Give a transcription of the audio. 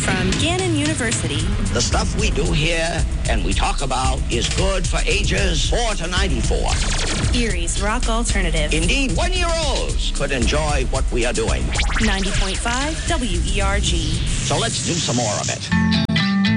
from Gannon University. The stuff we do here and we talk about is good for ages 4 to 94. Erie's Rock Alternative. Indeed, 1-year-olds could enjoy what we are doing. 90.5 WERG. So let's do some more of it.